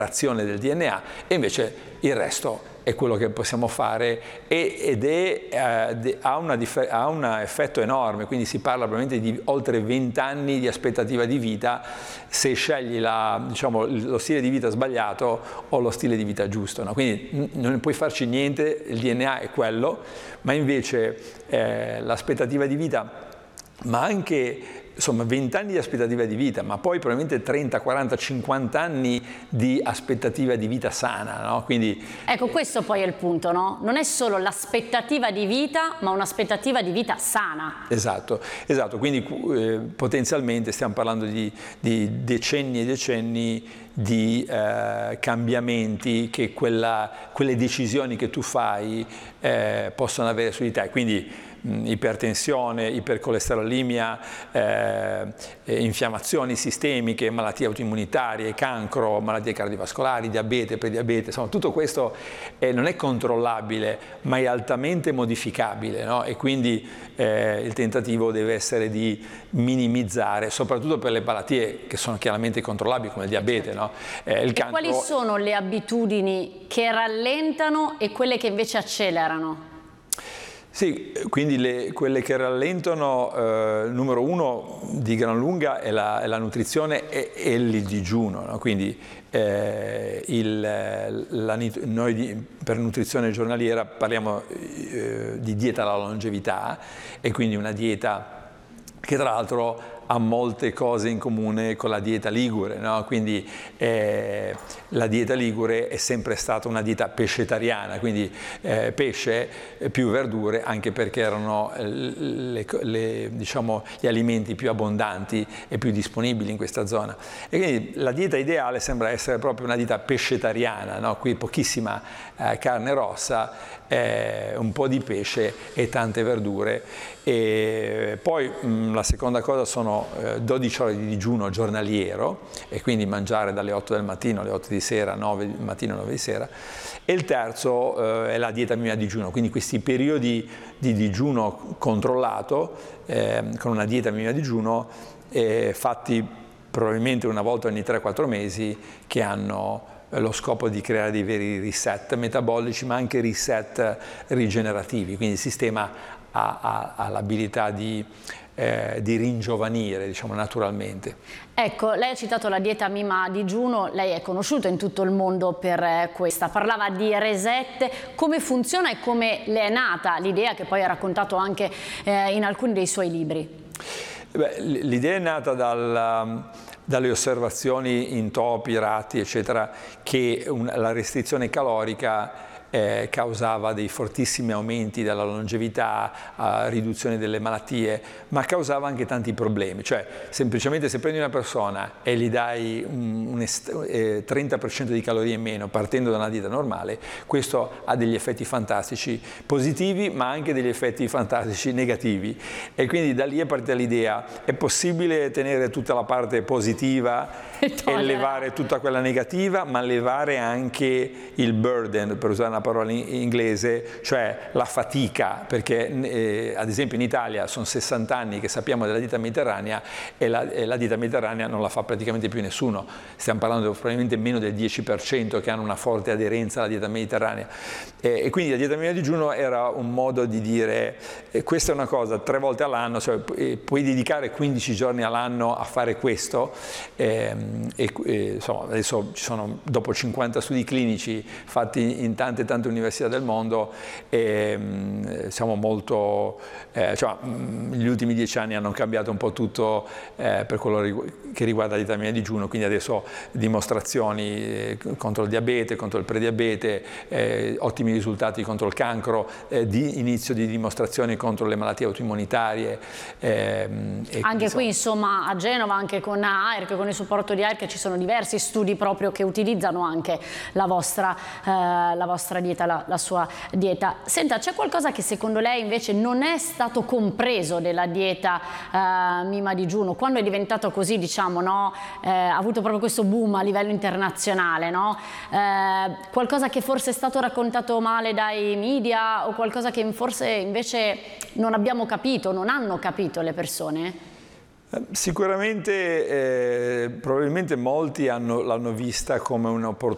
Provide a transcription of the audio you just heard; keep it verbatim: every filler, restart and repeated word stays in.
azione del D N A, e invece il resto è quello che possiamo fare, ed è, eh, ha, una ha un effetto enorme, quindi si parla probabilmente di oltre venti anni di aspettativa di vita se scegli la, diciamo, lo stile di vita sbagliato o lo stile di vita giusto, no? Quindi non puoi farci niente, il D N A è quello, ma invece eh, l'aspettativa di vita, ma anche insomma venti anni di aspettativa di vita, ma poi probabilmente trenta, quaranta, cinquanta anni di aspettativa di vita sana, no? Quindi, ecco, questo poi è il punto, no? Non è solo l'aspettativa di vita, ma un'aspettativa di vita sana. Esatto, esatto. Quindi eh, potenzialmente stiamo parlando di, di decenni e decenni di eh, cambiamenti che quella, quelle decisioni che tu fai eh, possono avere su di te. Quindi ipertensione, ipercolesterolemia, eh, infiammazioni sistemiche, malattie autoimmunitarie, cancro, malattie cardiovascolari, diabete, prediabete, insomma tutto questo eh, non è controllabile, ma è altamente modificabile, no? E quindi eh, il tentativo deve essere di minimizzare, soprattutto per le malattie che sono chiaramente controllabili come il diabete, no? Eh, il e cancro... quali sono le abitudini che rallentano e quelle che invece accelerano? Sì, quindi le, quelle che rallentano, eh, numero uno di gran lunga è la, è la nutrizione e, e il digiuno, no? Quindi eh, il, la, noi di, per nutrizione giornaliera parliamo eh, di dieta alla longevità, e quindi una dieta che tra l'altro ha molte cose in comune con la dieta ligure, no? Quindi eh, la dieta ligure è sempre stata una dieta pescetariana, quindi eh, pesce più verdure, anche perché erano le, le, diciamo, gli alimenti più abbondanti e più disponibili in questa zona. E quindi la dieta ideale sembra essere proprio una dieta pescetariana, no? Qui pochissima eh, carne rossa, eh, un po' di pesce e tante verdure. E poi mh, la seconda cosa sono eh, dodici ore di digiuno giornaliero, e quindi mangiare dalle otto del mattino alle otto di sera, nove del mattino, nove di sera. E il terzo eh, è la dieta mima digiuno, quindi questi periodi di digiuno controllato, eh, con una dieta mima digiuno, eh, fatti probabilmente una volta ogni tre quattro mesi, che hanno lo scopo di creare dei veri reset metabolici, ma anche reset rigenerativi, quindi il sistema ha, ha, ha l'abilità di, eh, di ringiovanire, diciamo, naturalmente. Ecco, lei ha citato la dieta mima digiuno, lei è conosciuto in tutto il mondo per questa, parlava di reset, come funziona e come le è nata l'idea, che poi ha raccontato anche eh, in alcuni dei suoi libri? L'idea è nata dal... dalle osservazioni in topi, ratti, eccetera, che un, la restrizione calorica eh, causava dei fortissimi aumenti della longevità, eh, riduzione delle malattie, ma causava anche tanti problemi. Cioè, semplicemente se prendi una persona e gli dai un, un eh, trenta per cento di calorie in meno partendo da una dieta normale, questo ha degli effetti fantastici positivi, ma anche degli effetti fantastici negativi. E quindi da lì è partita l'idea: è possibile tenere tutta la parte positiva e, e levare tutta quella negativa, ma levare anche il burden, per usare una parola in inglese, cioè la fatica, perché eh, ad esempio in Italia sono sessanta anni che sappiamo della dieta mediterranea, e la, e la dieta mediterranea non la fa praticamente più nessuno. Stiamo parlando di probabilmente meno del dieci per cento che hanno una forte aderenza alla dieta mediterranea, e, e quindi la dieta mia digiuno era un modo di dire eh, questa è una cosa tre volte all'anno, cioè, eh, puoi dedicare quindici giorni all'anno a fare questo, eh, e, e insomma adesso ci sono dopo cinquanta studi clinici fatti in tante tante università del mondo, e mh, siamo molto, eh, cioè, mh, gli ultimi dieci anni hanno cambiato un po' tutto eh, per quello rigu che riguarda la dieta mia digiuno, quindi adesso dimostrazioni eh, contro il diabete, contro il prediabete, eh, ottimi risultati contro il cancro, eh, di inizio di dimostrazioni contro le malattie autoimmunitarie. Eh, e anche quindi, qui insomma a Genova, anche con A I R C, con il supporto di A I R C, ci sono diversi studi proprio che utilizzano anche la vostra, eh, la vostra dieta, la, la sua dieta. Senta, c'è qualcosa che secondo lei invece non è stato compreso della dieta eh, mima digiuno, quando è diventato così, diciamo, no? Eh, ha avuto proprio questo boom a livello internazionale, no? Eh, qualcosa che forse è stato raccontato male dai media, o qualcosa che forse invece non abbiamo capito, non hanno capito le persone? Sicuramente, eh, probabilmente molti l'hanno vista come un'opportunità